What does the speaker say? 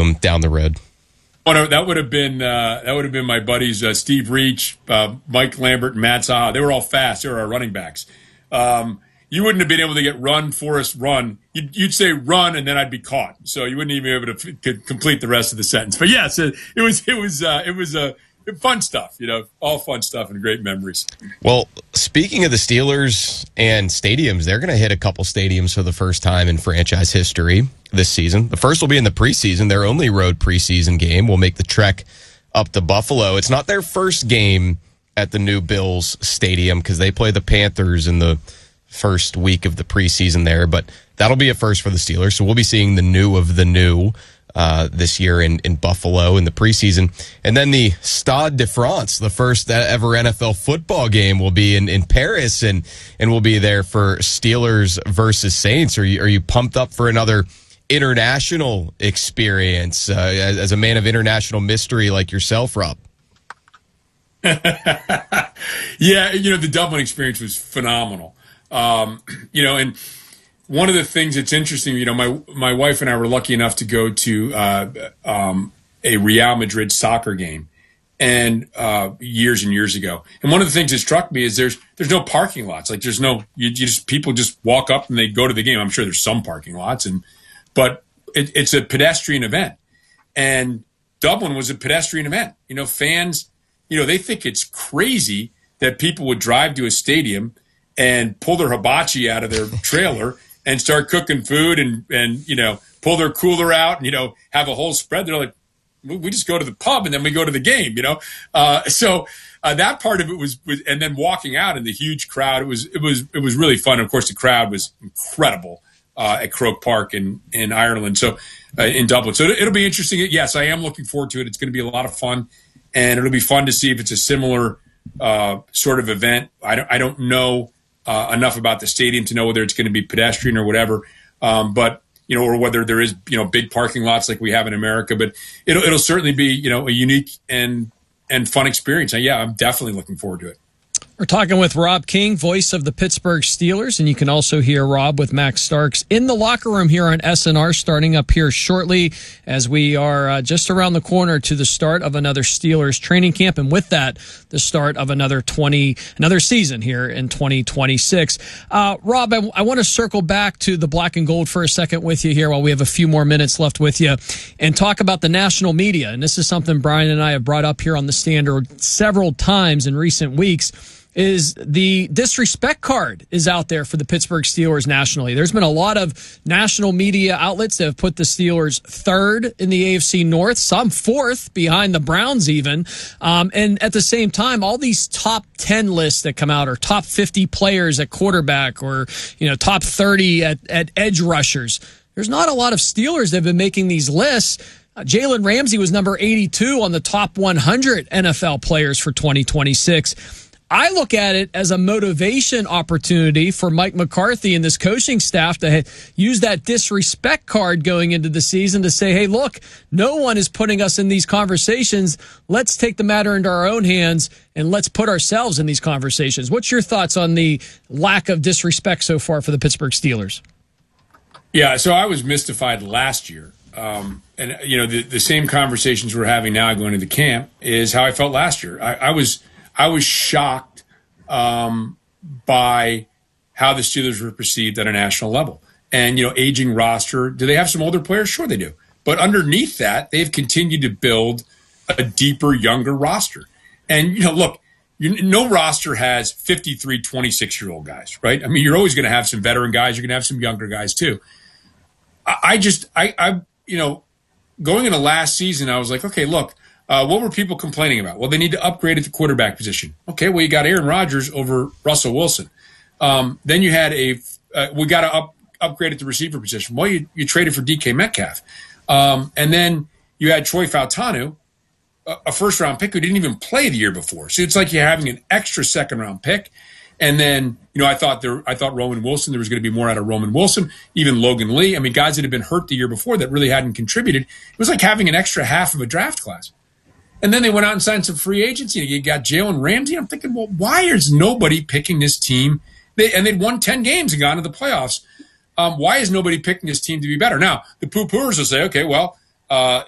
them down the road. Oh, no, that would have been my buddies Steve Reach, Mike Lambert, and Matt Zaha. They were all fast. They were our running backs. You wouldn't have been able to get run, Forrest, run. You'd say run, and then I'd be caught. So you wouldn't even be able to complete the rest of the sentence. But yes, it was fun stuff. All fun stuff and great memories. Well, speaking of the Steelers and stadiums, they're going to hit a couple stadiums for the first time in franchise history this season. The first will be in the preseason. Their only road preseason game will make the trek up to Buffalo. It's not their first game at the new Bills stadium because they play the Panthers in the first week of the preseason there, but that'll be a first for the Steelers. So we'll be seeing the new of the new this year in Buffalo in the preseason. And then the Stade de France, the first ever NFL football game, will be in Paris, and we'll be there for Steelers versus Saints. Are you pumped up for another international experience as a man of international mystery like yourself, Rob? Yeah, the Dublin experience was phenomenal. And one of the things that's interesting, my wife and I were lucky enough to go to a Real Madrid soccer game, and years and years ago. And one of the things that struck me is there's no parking lots. Like there's no people just walk up and they go to the game. I'm sure there's some parking lots, but it's a pedestrian event, and Dublin was a pedestrian event. Fans, they think it's crazy that people would drive to a stadium and pull their hibachi out of their trailer and start cooking food and pull their cooler out and, have a whole spread. They're like, we just go to the pub and then we go to the game, So that part of it was, and then walking out in the huge crowd, it was really fun. Of course, the crowd was incredible at Croke Park in Ireland. So in Dublin. So it'll be interesting. Yes, I am looking forward to it. It's going to be a lot of fun, and it'll be fun to see if it's a similar sort of event. I don't know enough about the stadium to know whether it's going to be pedestrian or whatever, but or whether there is big parking lots like we have in America. But it'll certainly be a unique and fun experience. And yeah, I'm definitely looking forward to it. We're talking with Rob King, voice of the Pittsburgh Steelers, and you can also hear Rob with Max Starks in the locker room here on SNR, starting up here shortly as we are just around the corner to the start of another Steelers training camp, and with that, the start of another season here in 2026. Rob, I want to circle back to the black and gold for a second with you here while we have a few more minutes left with you, and talk about the national media. And this is something Brian and I have brought up here on the Standard several times in recent weeks. Is the disrespect card is out there for the Pittsburgh Steelers nationally. There's been a lot of national media outlets that have put the Steelers third in the AFC North, some fourth behind the Browns even. And at the same time, all these top 10 lists that come out are top 50 players at quarterback or, top 30 at edge rushers. There's not a lot of Steelers that have been making these lists. Jalen Ramsey was number 82 on the top 100 NFL players for 2026. I look at it as a motivation opportunity for Mike McCarthy and this coaching staff to use that disrespect card going into the season to say, hey, look, no one is putting us in these conversations. Let's take the matter into our own hands and let's put ourselves in these conversations. What's your thoughts on the lack of disrespect so far for the Pittsburgh Steelers? Yeah, so I was mystified last year. And, the same conversations we're having now going into camp is how I felt last year. I was shocked by how the Steelers were perceived at a national level. And, aging roster. Do they have some older players? Sure they do. But underneath that, they've continued to build a deeper, younger roster. And, look, no roster has 53, 26-year-old guys, right? I mean, you're always going to have some veteran guys. You're going to have some younger guys, too. Going into last season, I was like, okay, look, what were people complaining about? Well, they need to upgrade at the quarterback position. Okay, well, you got Aaron Rodgers over Russell Wilson. Then you had we got to upgrade at the receiver position. Well, you traded for DK Metcalf. And then you had Troy Fautanu, a first-round pick who didn't even play the year before. So it's like you're having an extra second-round pick. And then, I thought Roman Wilson, there was going to be more out of Roman Wilson, even Logan Lee. I mean, guys that had been hurt the year before that really hadn't contributed. It was like having an extra half of a draft class. And then they went out and signed some free agency. You got Jalen Ramsey. I'm thinking, well, why is nobody picking this team? They'd won 10 games and gone to the playoffs. Why is nobody picking this team to be better? Now, the poo-pooers will say, okay, well,